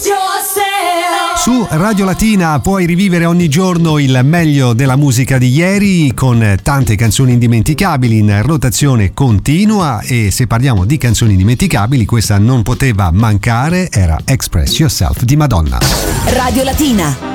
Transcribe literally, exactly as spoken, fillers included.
Su Radio Latina puoi rivivere ogni giorno il meglio della musica di ieri con tante canzoni indimenticabili in rotazione continua, e se parliamo di canzoni indimenticabili questa non poteva mancare, era Express Yourself di Madonna. Radio Latina.